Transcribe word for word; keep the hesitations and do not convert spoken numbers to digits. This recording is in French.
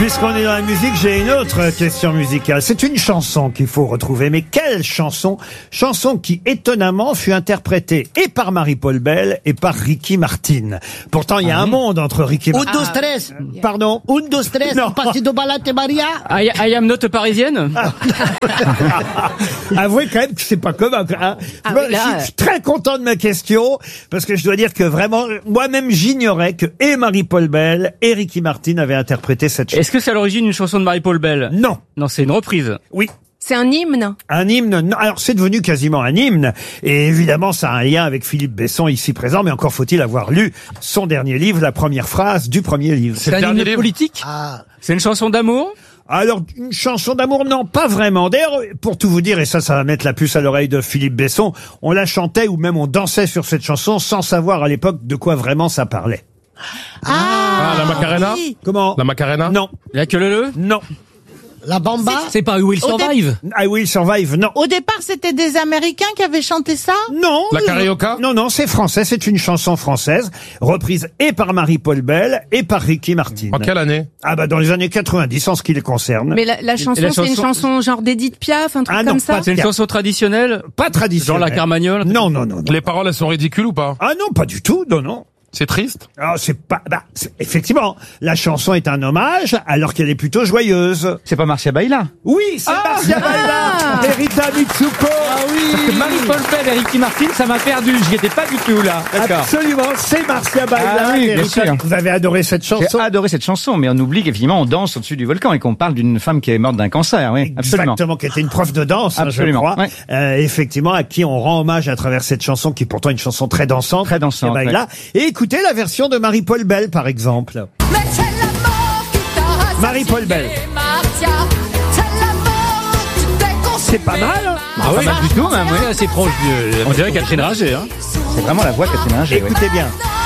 Puisqu'on est dans la musique, j'ai une autre question musicale. C'est une chanson qu'il faut retrouver. Mais quelle chanson? Chanson qui, étonnamment, fut interprétée et par Marie-Paul Bell et par Ricky Martin. Pourtant, il y a ah, un oui. monde entre Ricky Martin... Un, deux, tres. Pardon? Un, deux, tres. Non. Partido Balate Maria. I, I am not parisienne. Avouez quand même que c'est pas commun. Hein. Ah, Moi, oui, là, je suis très content de ma question, parce que je dois dire que vraiment, moi-même, j'ignorais que et Marie-Paul Bell et Ricky Martin avaient interprété cette chanson. Est-ce que c'est à l'origine une chanson de Marie-Paul Bell? Non. Non, c'est une reprise. Oui. C'est un hymne? Un hymne, non. Alors c'est devenu quasiment un hymne, et évidemment ça a un lien avec Philippe Besson ici présent, mais encore faut-il avoir lu son dernier livre, la première phrase du premier livre. C'est un hymne politique? Ah. C'est une chanson d'amour? Alors, une chanson d'amour, non, pas vraiment. D'ailleurs, pour tout vous dire, et ça, ça va mettre la puce à l'oreille de Philippe Besson, on la chantait ou même on dansait sur cette chanson sans savoir à l'époque de quoi vraiment ça parlait. Ah, ah la Macarena? Oui. Comment? La Macarena? Non. La queue leu? Non. La Bamba? C'est pas I Will Survive? I Will Survive, non. Au départ, c'était des Américains qui avaient chanté ça? Non. La Carioca? Non, non, c'est français, c'est une chanson française, reprise et par Marie-Paul Bell et par Ricky Martin. En quelle année? Ah bah dans les années quatre-vingt-dix en ce qui les concerne. Mais la, la chanson, la c'est une chanson- chanson genre d'Edith Piaf, un truc Ah non, comme ça? pas- C'est une chanson traditionnelle? Pas traditionnel. Genre la Carmagnole? Non, non, non, non. Les paroles, elles sont ridicules ou pas? Ah non, pas du tout, non, non. C'est triste? Ah, c'est pas, bah, c'est- effectivement, la chanson est un hommage, alors qu'elle est plutôt joyeuse. C'est pas Marcia Baila? Oui, c'est Marcia Baila, Erita Mitsuko. Ah oui! Parce que Marie-Paul Bell et Ricky Martin, ça m'a perdu. J'y étais pas du tout, là. D'accord. Absolument, c'est Marcia Baila. Ah oui, bien Erita. sûr. Vous avez adoré cette J'ai chanson? adoré cette chanson, mais on oublie qu'effectivement on danse au-dessus du volcan et qu'on parle d'une femme qui est morte d'un cancer, oui, absolument. Exactement, qui était une prof de danse, hein, je Absolument, crois. ouais. Euh, effectivement, à qui on rend hommage à travers cette chanson, qui est pourtant une chanson très dansante. Très dansante, Marcia Baila. Et écoutez la version de Marie-Paul Bell, par exemple. Marie-Paul Bell. C'est pas mal, hein? Ah oui, Pas mal du tout, même, oui. C'est assez proche de... On dirait Catherine Ringer, hein. C'est vraiment la voix Catherine Ringer, oui. Écoutez bien.